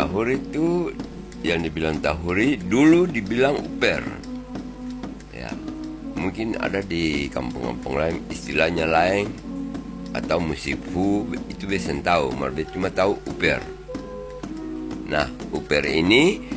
tahuri itu yang dibilang tahuri dulu dibilang uper. Ya, mungkin ada di kampung-kampung lain istilahnya lain atau musifu itu biasa tahu, mereka cuma tahu uper. Nah, uper ini